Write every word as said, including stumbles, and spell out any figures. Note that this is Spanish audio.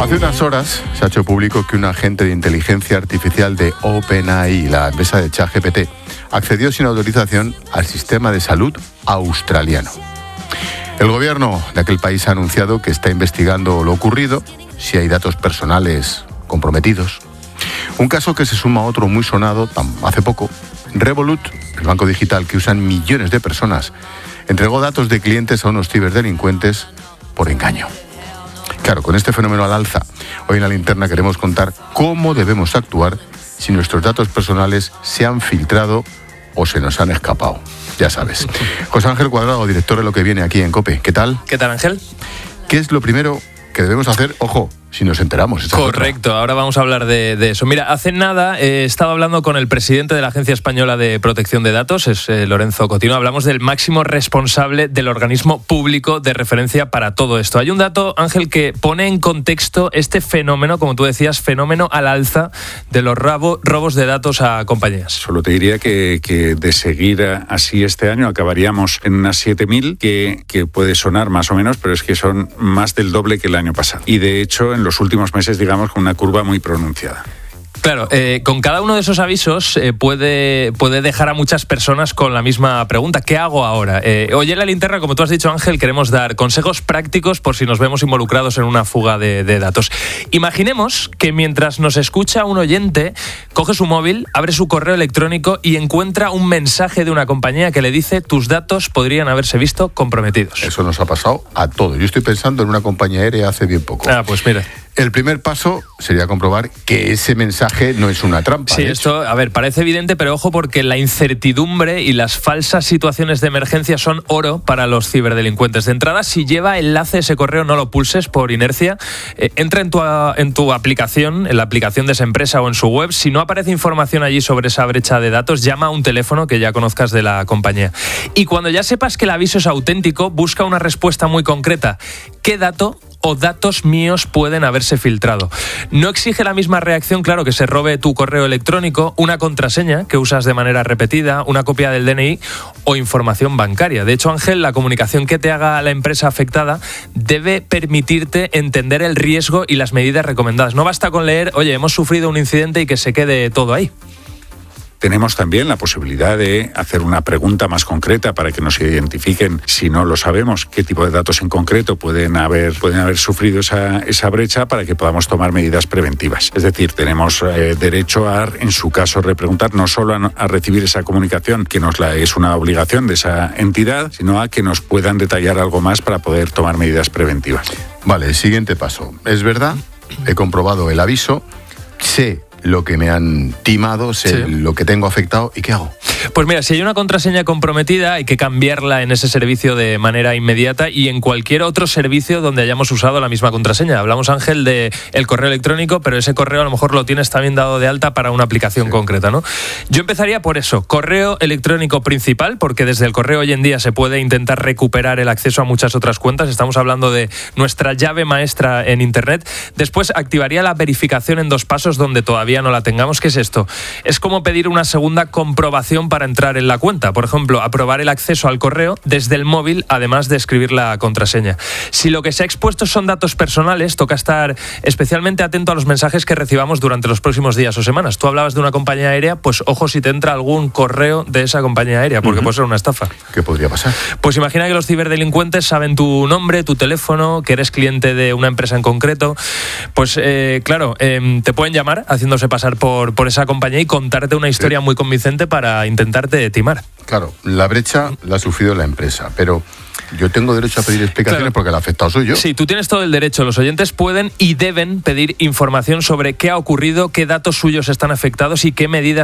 Hace unas horas se ha hecho público que un agente de inteligencia artificial de OpenAI, la empresa de ChatGPT, accedió sin autorización al sistema de salud australiano. El gobierno de aquel país ha anunciado que está investigando lo ocurrido, si hay datos personales comprometidos. Un caso que se suma a otro muy sonado hace poco. Revolut, el banco digital que usan millones de personas, entregó datos de clientes a unos ciberdelincuentes por engaño. Claro, con este fenómeno al alza, hoy en La Linterna queremos contar cómo debemos actuar si nuestros datos personales se han filtrado o se nos han escapado. Ya sabes. José Ángel Cuadrado, director de Lo que Viene aquí en COPE. ¿Qué tal? ¿Qué tal, Ángel? ¿Qué es lo primero que debemos hacer? Ojo, si nos enteramos. Correcto, ahora vamos a hablar de, de eso. Mira, hace nada he estado hablando con el presidente de la Agencia Española de Protección de Datos, es eh, Lorenzo Cotino. Hablamos del máximo responsable del organismo público de referencia para todo esto. Hay un dato, Ángel, que pone en contexto este fenómeno, como tú decías, fenómeno al alza de los rabo, robos de datos a compañías. Solo te diría que, que de seguir así este año acabaríamos en unas siete mil, que, que puede sonar más o menos, pero es que son más del doble que el año pasado. Y de hecho, en los últimos meses, digamos, con una curva muy pronunciada. Claro, eh, con cada uno de esos avisos eh, puede, puede dejar a muchas personas con la misma pregunta. ¿Qué hago ahora? Eh, hoy en La Linterna, como tú has dicho, Ángel, queremos dar consejos prácticos por si nos vemos involucrados en una fuga de, de datos. Imaginemos que mientras nos escucha un oyente, coge su móvil, abre su correo electrónico y encuentra un mensaje de una compañía que le dice: tus datos podrían haberse visto comprometidos. Eso nos ha pasado a todos. Yo estoy pensando en una compañía aérea hace bien poco. Ah, pues mira. El primer paso sería comprobar que ese mensaje no es una trampa. Sí, esto, a ver, parece evidente, pero ojo, porque la incertidumbre y las falsas situaciones de emergencia son oro para los ciberdelincuentes. De entrada, si lleva enlace ese correo, no lo pulses por inercia. Eh, entra en tu, en tu aplicación, en la aplicación de esa empresa o en su web. Si no aparece información allí sobre esa brecha de datos, llama a un teléfono que ya conozcas de la compañía. Y cuando ya sepas que el aviso es auténtico, busca una respuesta muy concreta. ¿Qué dato o datos míos pueden haberse filtrado? No exige la misma reacción, claro, que se robe tu correo electrónico, una contraseña que usas de manera repetida, una copia del D N I o información bancaria. De hecho, Ángel, la comunicación que te haga la empresa afectada debe permitirte entender el riesgo y las medidas recomendadas. No basta con leer: oye, hemos sufrido un incidente, y que se quede todo ahí. Tenemos también la posibilidad de hacer una pregunta más concreta para que nos identifiquen, si no lo sabemos, qué tipo de datos en concreto pueden haber, pueden haber sufrido esa, esa brecha, para que podamos tomar medidas preventivas. Es decir, tenemos eh, derecho a, en su caso, repreguntar, no solo a, a recibir esa comunicación, que nos la, es una obligación de esa entidad, sino a que nos puedan detallar algo más para poder tomar medidas preventivas. Vale, siguiente paso. Es verdad, he comprobado el aviso, sé lo que me han timado, sé sí. lo que tengo afectado, ¿y qué hago? Pues mira, si hay una contraseña comprometida, hay que cambiarla en ese servicio de manera inmediata y en cualquier otro servicio donde hayamos usado la misma contraseña. Hablamos, Ángel, de el correo electrónico, pero ese correo a lo mejor lo tienes también dado de alta para una aplicación sí. concreta, ¿no? Yo empezaría por eso, correo electrónico principal, porque desde el correo hoy en día se puede intentar recuperar el acceso a muchas otras cuentas. Estamos hablando de nuestra llave maestra en Internet. Después activaría la verificación en dos pasos donde todavía no la tengamos. ¿Qué es esto? Es como pedir una segunda comprobación para entrar en la cuenta. Por ejemplo, aprobar el acceso al correo desde el móvil, además de escribir la contraseña. Si lo que se ha expuesto son datos personales, toca estar especialmente atento a los mensajes que recibamos durante los próximos días o semanas. Tú hablabas de una compañía aérea, pues ojo si te entra algún correo de esa compañía aérea, porque uh-huh. puede ser una estafa. ¿Qué podría pasar? Pues imagina que los ciberdelincuentes saben tu nombre, tu teléfono, que eres cliente de una empresa en concreto. Pues eh, claro, eh, te pueden llamar haciéndose pasar por, por esa compañía y contarte una historia sí. muy convincente para intentarte timar. Claro, la brecha la ha sufrido la empresa, pero yo tengo derecho a pedir explicaciones claro. porque el afectado soy yo. Sí, tú tienes todo el derecho. Los oyentes pueden y deben pedir información sobre qué ha ocurrido, qué datos suyos están afectados y qué medidas